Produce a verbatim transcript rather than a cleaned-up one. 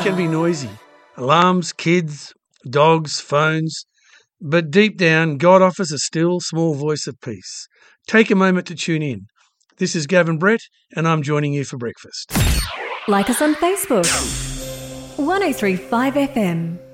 can be noisy. Alarms, kids, dogs, phones. But deep down, God offers a still, small voice of peace. Take a moment to tune in. This is Gavin Brett, and I'm joining you for breakfast. Like us on Facebook. one oh three point five F M.